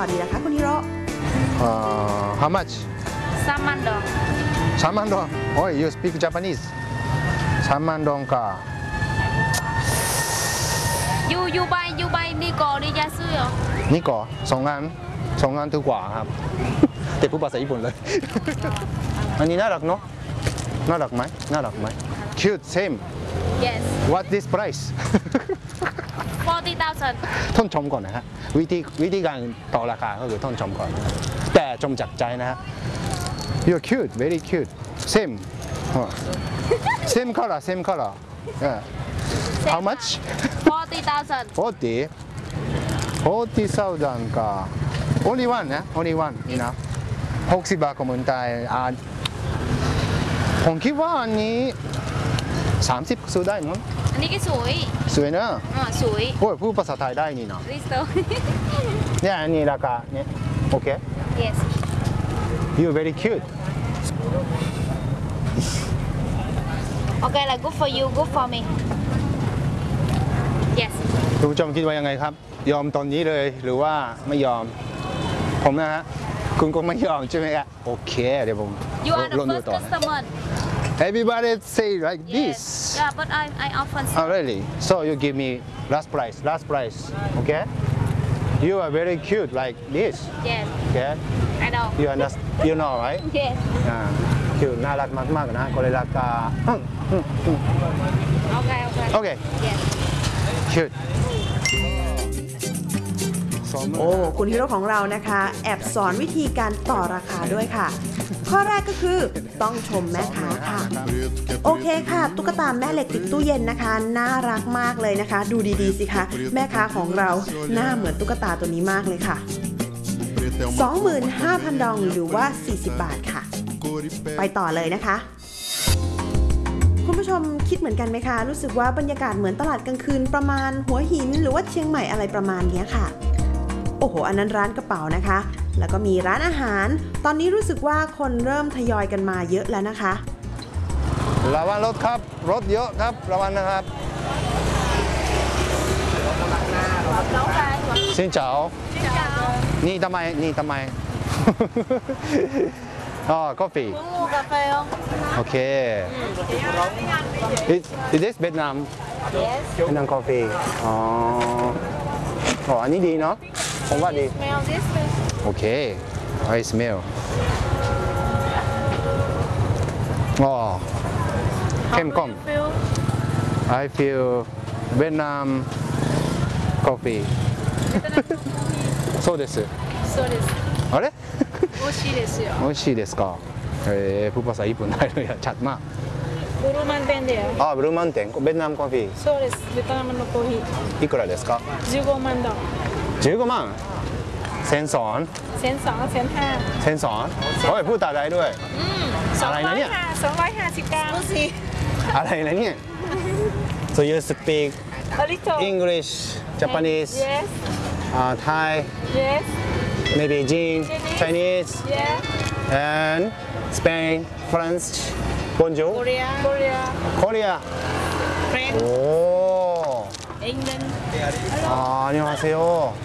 อดีล่ะคะคุณฮิโร่ how much 3만 동. 3만 동. Oh, you speak Japanese. 3만 동 가. You buyนี่ก่อนนี่จะซื้อเหรอนี่ก่อ2 อันถูกกว่าครับ แต่พูดภาษาญี่ปุ่นเลย อันนี้น่ารักเนาะน่ารักไหมน่ารักไหม cute same Yes what this price 40,000 ท่านชมก่อนนะฮะวิธีการต่อราคาก็คือท่านชมก่อน แต่ชมจากใจนะฮะ you're cute very cute same same color yeah. how much 40,000 40,000 か only one นะ only one นี่นะ60 บาทของเมืองไทยผมคิดว่าอันนี้30ซื้อได้มั้งอันนี้ก็สวยสวยนะสวยโอ้ยพูดภาษาไทยได้นี่นะริสโตเนี่ยอันนี้ราคาเนี่ยโอเค Yes you very cute Okay like good for you good for me Yes คุณผู้ชมคิดว่ายังไงครับ ยอมตอนนี้เลยหรือว่าไม่ยอมผมนะฮะคุณก็ไม่ยอมใช่ไหมครับโอเคเดี๋ยวผม You are the ลองดู first ต่อนะ customer Everybody say like this Yeah but I often Oh really so you give me last price okay you are very cute like this Yes okay I know you understand you know right Yes cute น่ารักมากๆนะก็เลยราคา Okay โอเค Yes cute โอ้คุณฮิโร่ของเรานะคะแอบสอนวิธีการต่อราคาด้วยค่ะ ข้อแรกก็คือต้องชมแม่ค้าค่ะโอเคค่ะตุ๊กตาแม่เหล็กติดตู้เย็นนะคะน่ารักมากเลยนะคะ ดูดีๆสิคะแม่ค้าของเราหน้าเหมือนตุ๊กตาตัวนี้มากเลยค่ะ 25,000 ดองหรือว่า40 บาทค่ะไปต่อเลยนะคะคุณผู้ชมคิดเหมือนกันไหมคะรู้สึกว่าบรรยากาศเหมือนตลาดกลางคืนประมาณหัวหินหรือว่าเชียงใหม่อะไรประมาณนี้ค่ะโอ้โหอันนั้นร้านกระเป๋านะคะแล้วก็มีร้านอาหารตอนนี้รู้สึกว่าคนเริ่มทยอยกันมาเยอะแล้วนะคะระวังรถครับรถเยอะครับระวังนะครับสินเจ้านี่ทำไม อ๋อกาแฟกาแฟโอเค is this Vietnam Yes Vietnam coffee อ๋ออันนี้ดีเนาะผมว่าดี Smell this โอเค I smell อ๋อเข้มข้น I feel Vietnam coffee そうですそうですあれ美味しいですよ美味しいですかพูดภาษาญี่ปุ่นได้เลยชัดมากブルーマンテンだよอ๋อบรูมันเต็งเวียดนามコーヒーそうですベトナムのコーヒーいくらですか 15万ドン 15万1000สอน 1002 1000สอนโอ้ยพูดตาได้ด้วยอะไรนะเนี่ย 250กรัมอะไรนะเนี่ย so you speak A little English Japanese Yes Thai Yes maybe Chinese Yeah and Spain France Bonjour Korea Korea French โอ้ England 안녕하세요.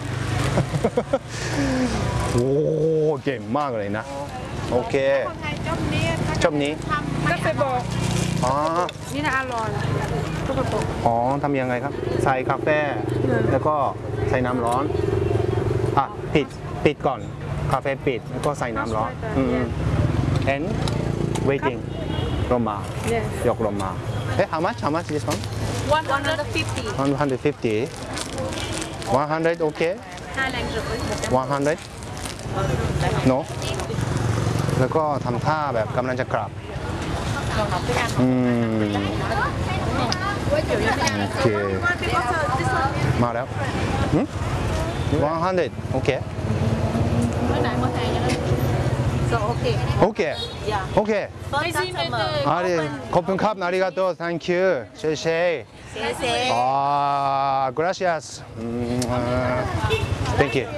โอ้เก่งมากเลยนะโอเคชอบนี้กาแฟบอกอ๋อนี่นะอร่อยกาแฟบอกอ๋อทำยังไงครับใส่กาแฟแล้วก็ใส่น้ำร้อนอ่ะปิดก่อนกาแฟปิดแล้วก็ใส่น้ำร้อนand waiting ลงมายกลงมาhow much this one 150 150 100 okay 100 no แล้วก็ทำท่าแบบกำลังจะกลับโอเคมาแล้ว100 โอเคโอเคโอเคขอบคุณครับありがとう thank you เช่gracias thank you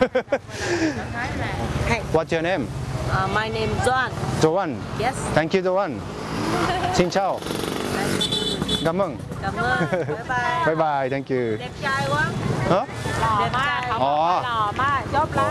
what's your name My name is Joan. Joan Yes. thank you Joan xin chào cảm ơn Cảm ơn. Bye bye. bye bye thank you Đẹp trai quá. hả Đẹp trai. Ồ. Lò mà chốt lắm.